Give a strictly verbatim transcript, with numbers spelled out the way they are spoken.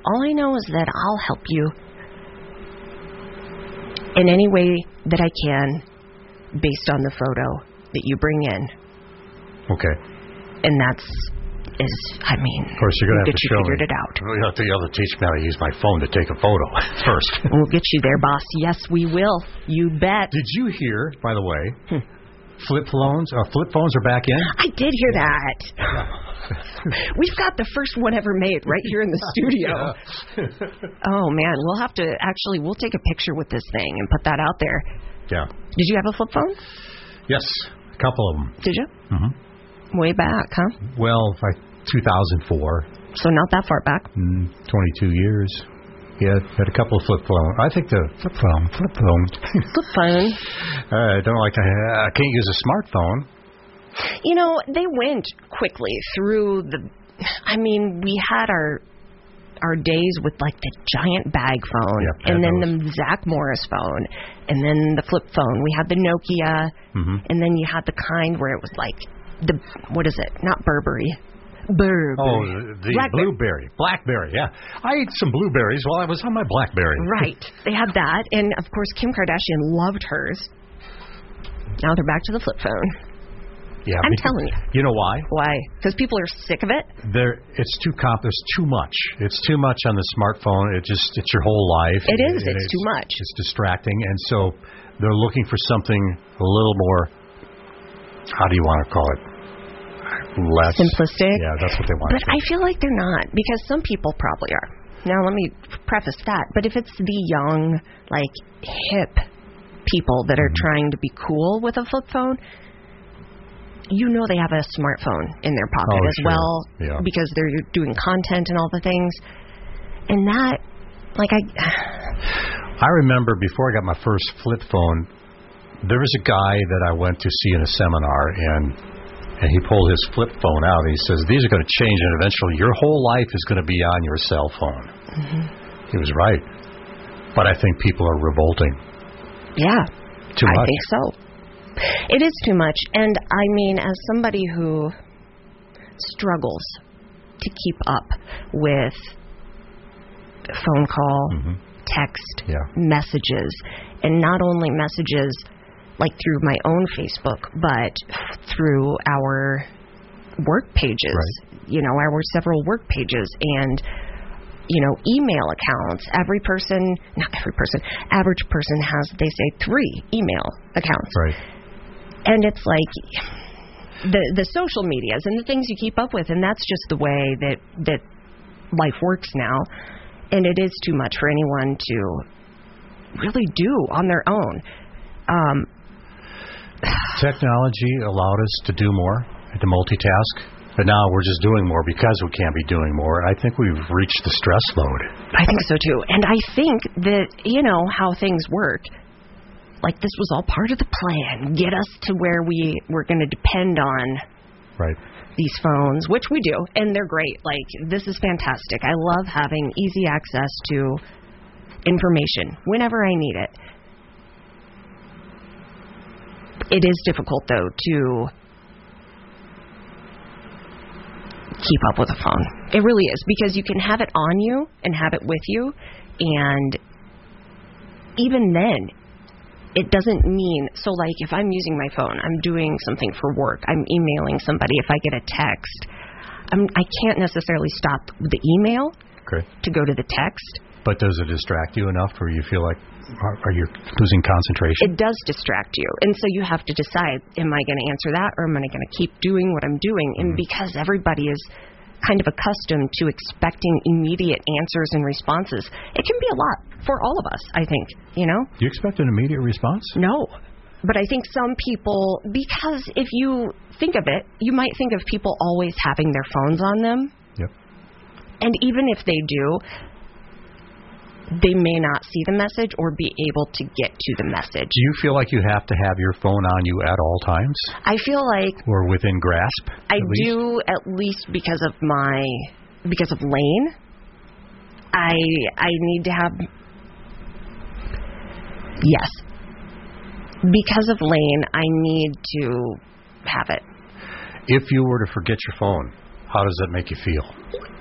All I know is that I'll help you in any way that I can based on the photo that you bring in. Okay. And that's, is, I mean, of course, you're going to have to show figured me. it out. Well, you have to, you have to teach me how to use my phone to take a photo first. We'll get you there, boss. Yes, we will. You bet. Did you hear, by the way, hmm. flip phones, uh, flip phones are back in? I did hear that. We've got the first one ever made right here in the studio. Oh, man. We'll have to, actually, we'll take a picture with this thing and put that out there. Yeah. Did you have a flip phone? Yes, a couple of them. Did you? Mm-hmm. Way back, huh? Well, like two thousand four. So not that far back. Mm, twenty-two years. Yeah, had a couple of flip phones. I think the flip phone, flip phone. Flip phone. I don't like to, I can't use a smartphone. You know, they went quickly through the, I mean, we had our our days with like the giant bag phone, yep, and then those. the Zach Morris phone, and then the flip phone. We had the Nokia, mm-hmm. and then you had the kind where it was like the, what is it? Not Burberry. Burberry. Oh, the Blackberry. Blueberry. Blackberry, yeah. I ate some blueberries while I was on my Blackberry. Right. They had that, and of course Kim Kardashian loved hers. Now they're back to the flip phone. Yeah, I'm because, telling you. You know why? Why? Because people are sick of it? There, it's too comp. There's too much. It's too much on the smartphone. It just, it's your whole life. It is. It, it's, it's too much. It's distracting, and so they're looking for something a little more. How do you want to call it? Less simplistic. Yeah, that's what they want. But I feel like they're not, because some people probably are. Now, let me preface that. But if it's the young, like hip people that are mm-hmm. trying to be cool with a flip phone, you know they have a smartphone in their pocket oh, as sure. well, yeah. because they're doing content and all the things. And that, like I... I remember before I got my first flip phone, there was a guy that I went to see in a seminar, and and he pulled his flip phone out, and he says, these are going to change, and eventually your whole life is going to be on your cell phone. Mm-hmm. He was right. But I think people are revolting. Yeah. Too much. I think so. It is too much. And I mean, as somebody who struggles to keep up with phone call, mm-hmm. text, yeah. messages, and not only messages like through my own Facebook, but through our work pages, right. you know, our several work pages and, you know, email accounts. Every person, not every person, average person has, they say, three email accounts. Right. And it's like the the social medias and the things you keep up with, and that's just the way that, that life works now. And it is too much for anyone to really do on their own. Um, Technology allowed us to do more, to multitask, but now we're just doing more because we can't be doing more. I think we've reached the stress load. I think so, too. And I think that, you know, how things work, like this was all part of the plan. Get us to where we, we're going to depend on right. these phones, which we do, and they're great. Like, this is fantastic. I love having easy access to information whenever I need it. It is difficult, though, to keep up with a phone. It really is, because you can have it on you and have it with you, and even then, it doesn't mean, so like if I'm using my phone, I'm doing something for work, I'm emailing somebody, if I get a text, I'm, I can't necessarily stop the email okay. to go to the text. But does it distract you enough where you feel like, are, are you losing concentration? It does distract you. And so you have to decide, am I going to answer that, or am I going to keep doing what I'm doing? Mm-hmm. And because everybody is kind of accustomed to expecting immediate answers and responses, it can be a lot for all of us, I think, you know? Do you expect an immediate response? No. But I think some people, because if you think of it, you might think of people always having their phones on them. Yep. And even if they do, they may not see the message or be able to get to the message. Do you feel like you have to have your phone on you at all times? I feel like... Or within grasp? I at do, least? at least because of my... Because of Lane. I I need to have... Yes. Because of Lane, I need to have it. If you were to forget your phone, how does that make you feel?